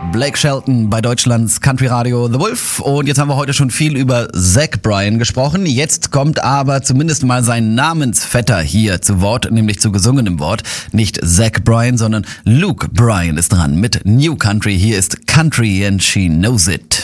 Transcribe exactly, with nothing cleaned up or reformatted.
Blake Shelton bei Deutschlands Country Radio The Wolf. Und jetzt haben wir heute schon viel über Zach Bryan gesprochen. Jetzt kommt aber zumindest mal sein Namensvetter hier zu Wort, nämlich zu gesungenem Wort. Nicht Zach Bryan, sondern Luke Bryan ist dran mit New Country. Hier ist Country and She Knows It.